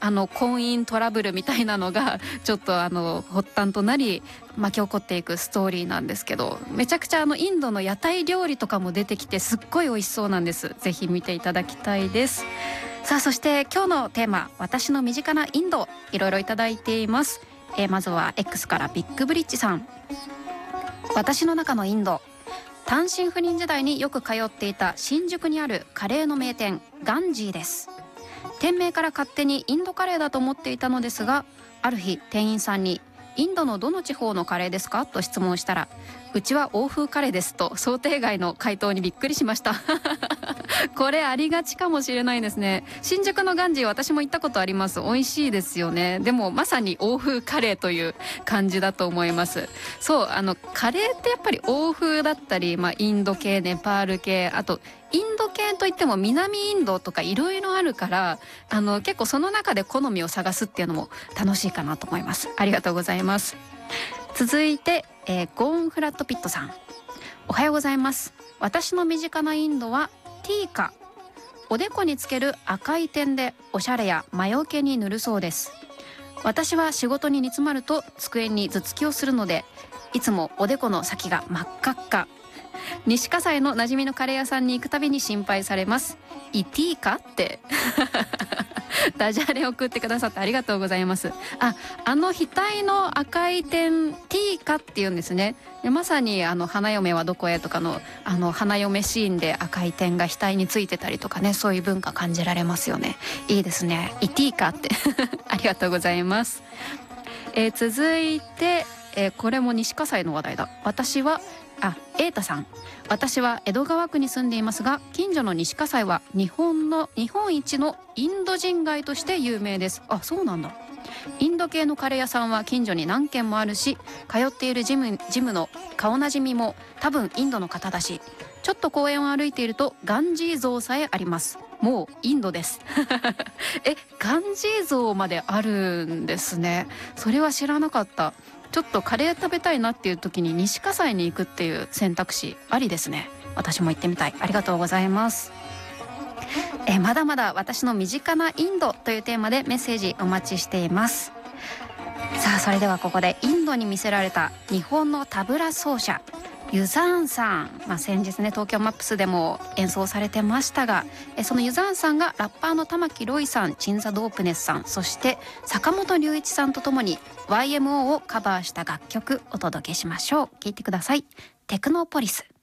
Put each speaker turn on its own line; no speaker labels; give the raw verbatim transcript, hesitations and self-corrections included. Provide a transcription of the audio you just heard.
あの婚姻トラブルみたいなのがちょっとあの発端となり巻き起こっていくストーリーなんですけど、めちゃくちゃあのインドの屋台料理とかも出てきてすっごい美味しそうなんです。ぜひ見ていただきたいです。さあ、そして今日のテーマ、私の身近なインド、いろいろいただいています。えー、まずは X からビッグブリッジさん。私の中のインド、単身赴任時代によく通っていた新宿にあるカレーの名店ガンジーです。店名から勝手にインドカレーだと思っていたのですが、ある日店員さんにインドのどの地方のカレーですかと質問したら、うちは欧風カレーですと想定外の回答にびっくりしましたこれありがちかもしれないですね。新宿のガンジー私も行ったことあります。美味しいですよね。でもまさに欧風カレーという感じだと思います。そう、あのカレーってやっぱり欧風だったり、まあ、インド系、ネパール系、あとインド系といっても南インドとかいろいろあるから、あの結構その中で好みを探すっていうのも楽しいかなと思います。ありがとうございます。続いて、えー、ゴーンフラットピットさん。おはようございます。私の身近なインドはティーカ、おでこにつける赤い点でおしゃれや魔除けに塗るそうです。私は仕事に煮詰まると机に頭突きをするので、いつもおでこの先が真っ赤っか。西葛西の馴染みのカレー屋さんに行くたびに心配されます。イティーカってダジャレを送ってくださってありがとうございます。あ、あの額の赤い点ティーカっていうんですね。でまさにあの花嫁はどこへとかのあの花嫁シーンで赤い点が額についてたりとかね、そういう文化感じられますよね。いいですね、イティーカってありがとうございます。えー、続いて、えー、これも西葛西の話題だ。私はあ、瑛太さん。私は江戸川区に住んでいますが、近所の西葛西は日本の日本一のインド人街として有名です。あ、そうなんだ。インド系のカレー屋さんは近所に何軒もあるし、通っているジム、ジムの顔なじみも多分インドの方だし、ちょっと公園を歩いているとガンジー像さえあります。もうインドですえ、ガンジー像まであるんですね。それは知らなかった。ちょっとカレー食べたいなっていう時に西葛西に行くっていう選択肢ありですね。私も行ってみたい。ありがとうございます。えまだまだ私の身近なインドというテーマでメッセージお待ちしています。さあ、それではここでインドに魅せられた日本のタブラ奏者ユザーンさん、まあ、先日ね東京マップスでも演奏されてましたが、えそのユザーンさんがラッパーの玉木ロイさん、チンザ・ドープネスさん、そして坂本龍一さんとともに ワイエムオー をカバーした楽曲お届けしましょう。聴いてください。テクノポリス。